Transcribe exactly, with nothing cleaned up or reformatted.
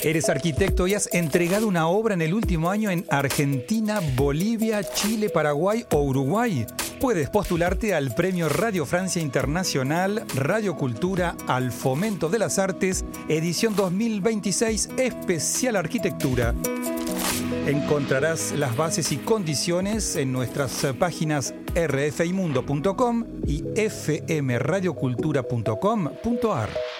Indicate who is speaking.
Speaker 1: Eres arquitecto y has entregado una obra en el último año en Argentina, Bolivia, Chile, Paraguay o Uruguay. Puedes postularte al Premio Radio Francia Internacional Radio Cultura al Fomento de las Artes, edición dos mil veintiséis, especial Arquitectura. Encontrarás las bases y condiciones en nuestras páginas r f i mundo punto com y f m radio cultura punto com punto a r.